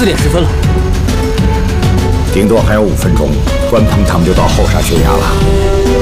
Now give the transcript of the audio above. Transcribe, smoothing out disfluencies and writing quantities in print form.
4:10了， 顶多还有5分钟，关鹏他们就到后沙悬崖了。